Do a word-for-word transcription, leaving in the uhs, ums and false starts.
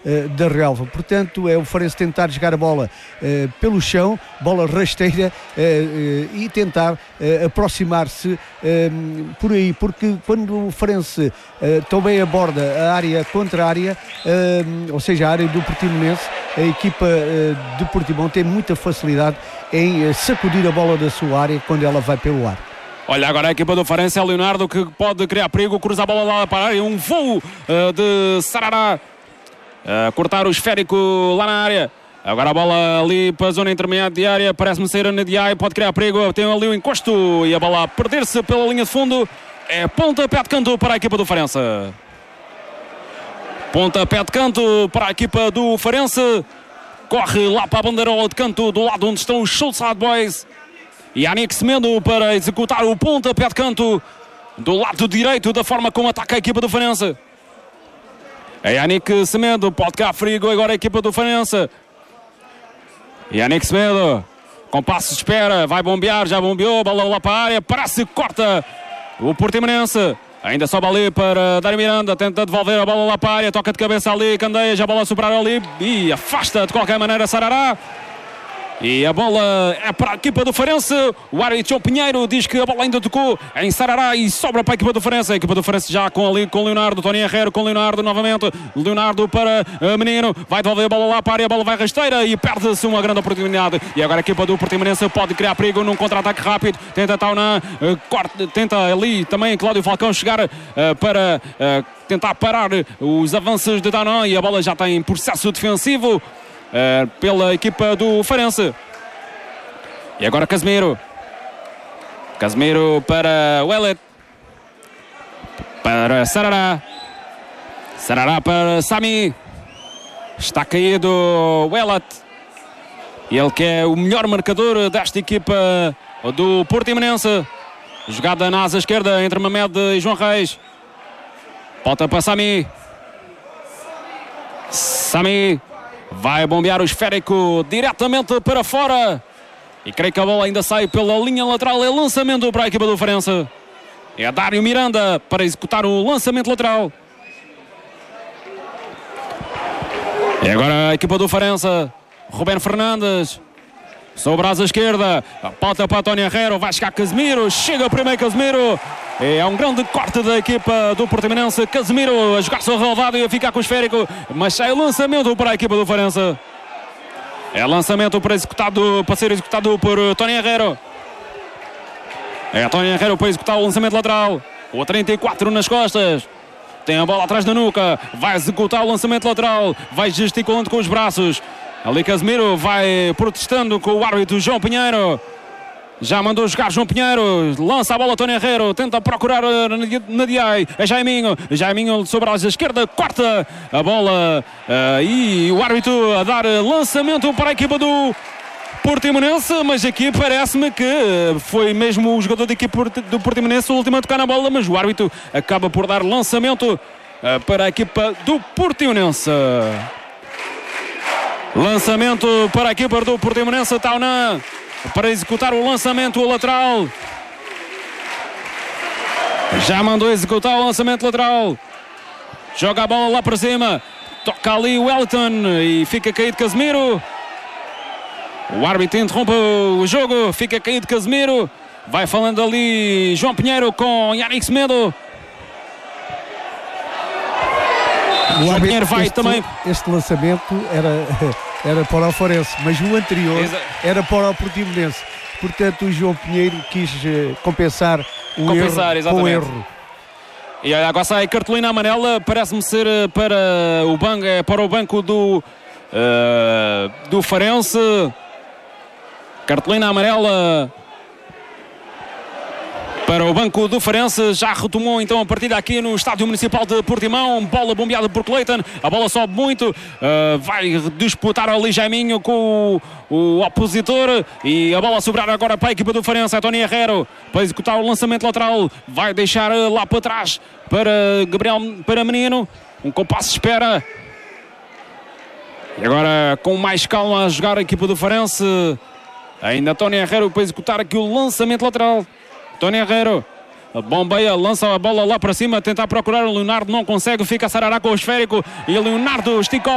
uh, da relva. Portanto, é o Farense tentar jogar a bola uh, pelo chão, bola rasteira, uh, uh, e tentar uh, aproximar-se uh, por aí, porque quando o Farense uh, também aborda a área contra a área, uh, ou seja, a área do Portimonense, a equipa uh, de Portimão tem muita facilidade em uh, sacudir a bola da sua área quando ela vai pelo ar. Olha agora a equipa do Farense, é Leonardo que pode criar perigo, cruza a bola lá para a área, um voo uh, de Sarará, uh, cortar o esférico lá na área. Agora a bola ali para a zona intermediária, parece-me ser a Nadiai, pode criar perigo, tem ali o encosto e a bola a perder-se pela linha de fundo. É pontapé de canto para a equipa do Farense. Pontapé de canto para a equipa do Farense. Corre lá para a bandeirola de canto do lado onde estão os Southside Boys. Yannick Semedo para executar o pontapé de canto do lado direito, da forma como ataca a equipa do Farense. É Yannick Semedo, pode criar perigo agora a equipa do Farense. Yannick Semedo, com passo de espera, vai bombear, já bombeou, bola lá para a área, parece que corta o Portimonense. Ainda sobe ali para Dário Miranda, tenta devolver a bola lá para a área, toca de cabeça ali, Candeias, a bola a sobrar ali e afasta de qualquer maneira Sarará. E a bola é para a equipa do Farense. O árbitro João Pinheiro diz que a bola ainda tocou em Sarará e sobra para a equipa do Farense. A equipa do Farense já com ali com Leonardo, Tony Herrero com Leonardo novamente. Leonardo para uh, Menino, vai devolver a bola lá para a área, a bola vai rasteira e perde-se uma grande oportunidade. E agora a equipa do Portimonense pode criar perigo num contra-ataque rápido. Tenta Taunan, uh, corta, tenta ali também Cláudio Falcão chegar uh, para uh, tentar parar os avanços de Taunan e a bola já está em processo defensivo Uh, pela equipa do Farense. E agora Casemiro. Casemiro para Ouellet. Para Sarará. Sarará para Sami. Está caído Ouellet. Ele que é o melhor marcador desta equipa do Portimonense. Jogada na asa esquerda entre Mamed e João Reis. Volta para Sami. Sami. Vai bombear o esférico diretamente para fora. E creio que a bola ainda sai pela linha lateral. É lançamento para a equipa do Farense. É Dário Miranda para executar o lançamento lateral. E agora a equipa do Farense. Rubén Fernandes. Sobre a asa esquerda. A pauta para Tony Herrero. Vai chegar Casemiro. Chega primeiro Casemiro. É um grande corte da equipa do Portimonense. Casemiro a jogar-se ao relevado e a ficar com o esférico. Mas sai o lançamento para a equipa do Farense. É lançamento para, executado, para ser executado por Tony Herrero. É Tony Herrero para executar o lançamento lateral. O trinta e quatro nas costas. Tem a bola atrás da nuca. Vai executar o lançamento lateral. Vai gesticulando com os braços. Ali Casemiro vai protestando com o árbitro João Pinheiro. Já mandou jogar João Pinheiro, lança a bola Tony Herrero, tenta procurar Nadiai, é Jaiminho, Jaiminho sobre a asa esquerda, corta a bola uh, e o árbitro a dar lançamento para a equipa do Portimonense, mas aqui parece-me que foi mesmo o jogador da equipa do Portimonense o último a tocar na bola, mas o árbitro acaba por dar lançamento uh, para a equipa do Portimonense. Lançamento para a equipa do Portimonense, Taunan. Para executar o lançamento lateral. Já mandou executar o lançamento lateral. Joga a bola lá para cima. Toca ali o Wellington e fica caído Casemiro. O árbitro interrompe o jogo. Fica caído Casemiro. Vai falando ali João Pinheiro com Yannick Semedo. O João Pinheiro vai este, também. Este lançamento era, era para o Farense, mas o anterior Exa era para o Portimonense. Portanto, o João Pinheiro quis uh, compensar o compensar, erro exatamente. com o erro. E agora sai cartolina amarela, parece-me ser para o banco, é para o banco do, uh, do Farense. Cartolina amarela para o banco do Farense. Já retomou então a partida aqui no Estádio Municipal de Portimão. Bola bombeada por Cleiton. A bola sobe muito. Uh, vai disputar ali Jaiminho com o, o opositor. E a bola a sobrar agora para a equipa do Farense. É Tony Herrero para executar o lançamento lateral. Vai deixar lá para trás para Gabriel, para Menino. Um compasso de espera. E agora com mais calma a jogar a equipa do Farense. Ainda Tony Herrero para executar aqui o lançamento lateral. Tony Herrero bombeia, lança a bola lá para cima, tentar procurar o Leonardo, não consegue, fica a Sarará com o esférico e o Leonardo estica